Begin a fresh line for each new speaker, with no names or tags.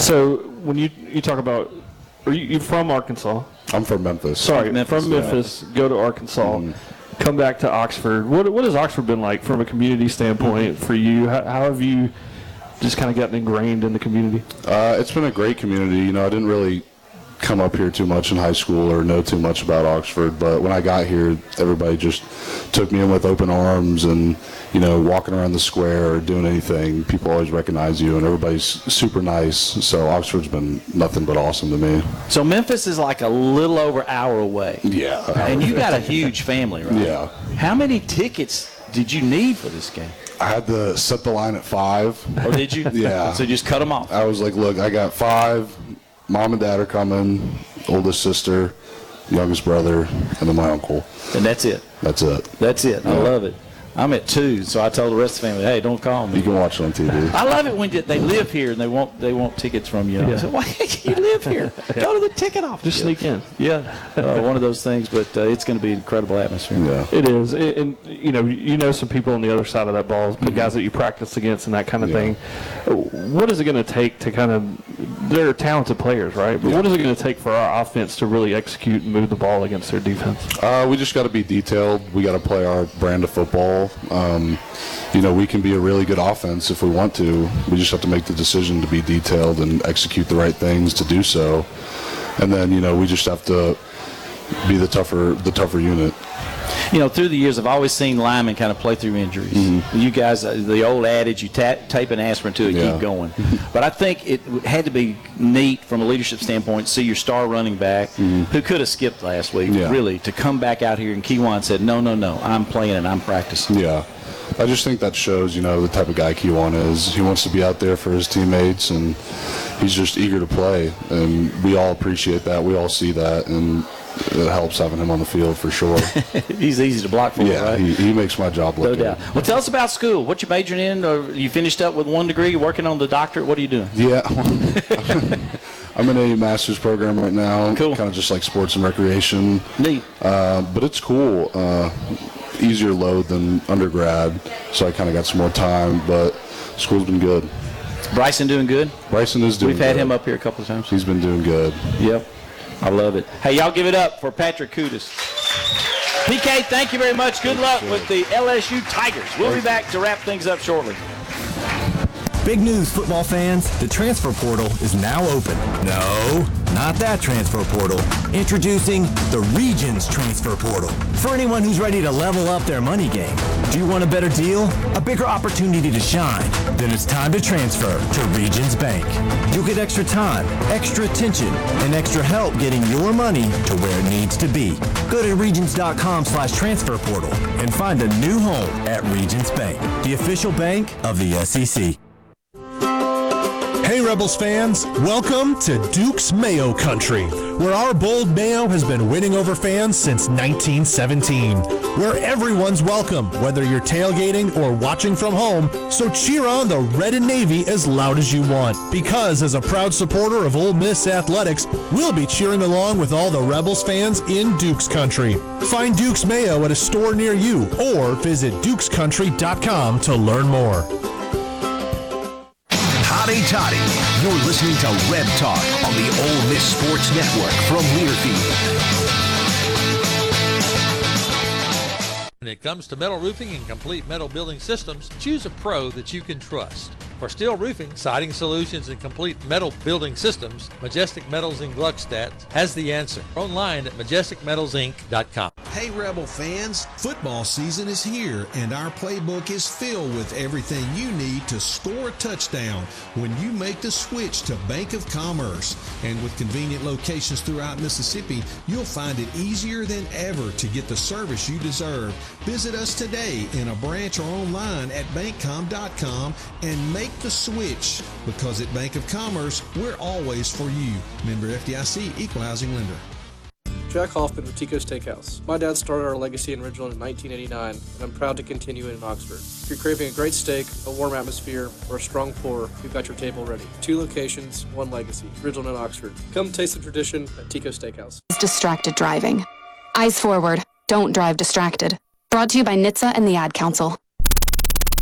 So when you talk about, you're from Arkansas?
I'm from Memphis.
Sorry, from Memphis, go to Arkansas, come back to Oxford. What has Oxford been like from a community standpoint for you? How have you just kind of gotten ingrained in the community?
It's been a great community. You know, I didn't really come up here too much in high school or know too much about Oxford, but when I got here, everybody just took me in with open arms, and, you know, walking around the square or doing anything, people always recognize you, and everybody's super nice. So Oxford's been nothing but awesome to me.
So Memphis is like a little over an hour away.
Yeah.
And you got a huge family, right?
Yeah.
How many tickets did you need for this game?
I had to set the line at 5.
Or did you?
Yeah.
So just cut them off.
I was like, look, I got 5. Mom and Dad are coming, oldest sister, youngest brother, and then my uncle.
And that's it.
That's it.
That's it. I love it. I'm at 2, so I told the rest of the family, hey, don't call me.
You can watch it on TV.
I love it when they live here and they want tickets from you. I said, why you live here? Go to the ticket office.
Just sneak in.
Yeah, one of those things, but it's going to be an incredible atmosphere.
Yeah.
It is. And, you know some people on the other side of that ball, the guys that you practice against and that kind of thing. What is it going to take to kind of, they're talented players, right? But what is it going to take for our offense to really execute and move the ball against their defense?
We just got to be detailed. We got to play our brand of football. You know, we can be a really good offense if we want to. We just have to make the decision to be detailed and execute the right things to do so. And then, you know, we just have to be the tougher unit.
You know, through the years, I've always seen linemen kind of play through injuries. You guys, the old adage, you tape an aspirin to it, keep going. But I think it had to be neat from a leadership standpoint to see your star running back, who could have skipped last week, really, to come back out here. And Keywan said, no, I'm playing and I'm practicing.
Yeah. I just think that shows, you know, the type of guy Keywan is. He wants to be out there for his teammates, and he's just eager to play. And we all appreciate that. We all see that. And it helps having him on the field for sure.
He's easy to block for, right?
He makes my job look
good. No doubt. Well, tell us about school. What you majoring in? Or you finished up with 1 degree? You working on the doctorate? What are you doing?
Yeah. I'm in a master's program right now.
Cool.
Kind of just like sports and recreation.
Neat.
But it's cool. Easier load than undergrad, so I kind of got some more time, but school's been good.
Bryson doing good?
Bryson is doing good.
We've had him up here a couple of times.
He's been doing good.
Yep. I love it. Hey, y'all give it up for Patrick Kutas. PK, thank you very much. Good luck with the LSU Tigers. We'll be back to wrap things up shortly.
Big news, football fans. The transfer portal is now open. No, not that transfer portal. Introducing the Regions Transfer Portal. For anyone who's ready to level up their money game. Do you want a better deal? A bigger opportunity to shine? Then it's time to transfer to Regions Bank. You'll get extra time, extra attention, and extra help getting your money to where it needs to be. Go to regions.com/transfer portal and find a new home at Regions Bank, the official bank of the SEC.
Hey Rebels fans, welcome to Duke's Mayo Country, where our bold mayo has been winning over fans since 1917. Where everyone's welcome, whether you're tailgating or watching from home, so cheer on the Red and Navy as loud as you want. Because as a proud supporter of Ole Miss Athletics, we'll be cheering along with all the Rebels fans in Duke's Country. Find Duke's Mayo at a store near you or visit dukescountry.com to learn more.
Hotty toddy. You're listening to Reb Talk on the Ole Miss Sports Network from Learfield.
When it comes to metal roofing and complete metal building systems, choose a pro that you can trust. For steel roofing, siding solutions, and complete metal building systems, Majestic Metals in Gluckstadt has the answer. Online at majesticmetalsinc.com.
Hey Rebel fans, football season is here and our playbook is filled with everything you need to score a touchdown when you make the switch to Bank of Commerce. And with convenient locations throughout Mississippi, you'll find it easier than ever to get the service you deserve. Visit us today in a branch or online at bankcom.com and make the switch, because at Bank of Commerce, we're always for you. Member FDIC, Equal Housing Lender.
Jack Hoffman with Tico's Steakhouse. My dad started our legacy in Ridgeland in 1989, and I'm proud to continue it in Oxford. If you're craving a great steak, a warm atmosphere, or a strong pour, we've got your table ready. 2 locations, 1 legacy, Ridgeland and Oxford. Come taste the tradition at Tico's Steakhouse.
Distracted driving. Eyes forward. Don't drive distracted. Brought to you by NHTSA and the Ad Council.